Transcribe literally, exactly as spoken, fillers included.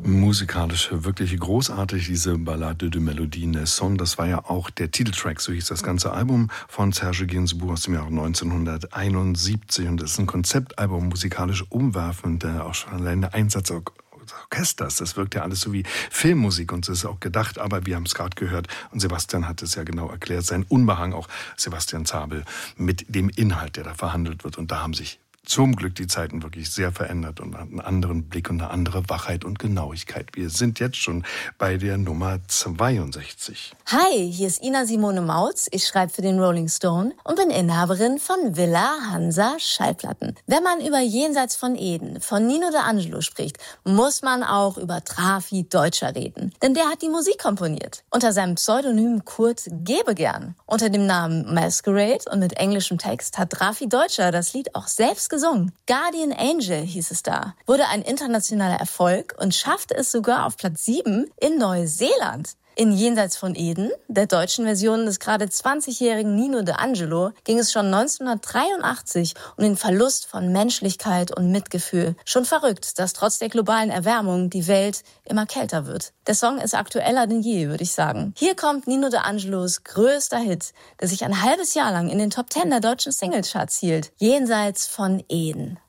Musikalisch wirklich großartig, diese Ballade de Melodie. Der Song, das war ja auch der Titeltrack, so hieß das ganze Album von Serge Gainsbourg aus dem Jahr neunzehnhunderteinundsiebzig. Und das ist ein Konzeptalbum, musikalisch umwerfend, auch schon allein der Einsatz des Orchesters, das wirkt ja alles so wie Filmmusik und so ist auch gedacht, aber wir haben es gerade gehört und Sebastian hat es ja genau erklärt, sein Unbehagen, auch Sebastian Zabel, mit dem Inhalt, der da verhandelt wird, und da haben sich zum Glück die Zeiten wirklich sehr verändert und einen anderen Blick und eine andere Wachheit und Genauigkeit. Wir sind jetzt schon bei der Nummer zweiundsechzig. Hi, hier ist Ina Simone Mautz. Ich schreibe für den Rolling Stone und bin Inhaberin von Villa Hansa Schallplatten. Wenn man über Jenseits von Eden von Nino D'Angelo spricht, muss man auch über Trafi Deutscher reden. Denn der hat die Musik komponiert. Unter seinem Pseudonym Kurt Gebegern. Unter dem Namen Masquerade und mit englischem Text hat Trafi Deutscher das Lied auch selbst gesungen. Guardian Angel hieß es da. Wurde ein internationaler Erfolg und schaffte es sogar auf Platz sieben in Neuseeland. In Jenseits von Eden, der deutschen Version des gerade zwanzigjährigen Nino D'Angelo, ging es schon neunzehnhundertdreiundachtzig um den Verlust von Menschlichkeit und Mitgefühl. Schon verrückt, dass trotz der globalen Erwärmung die Welt immer kälter wird. Der Song ist aktueller denn je, würde ich sagen. Hier kommt Nino D'Angelos größter Hit, der sich ein halbes Jahr lang in den Top Ten der deutschen Singlecharts hielt. Jenseits von Eden.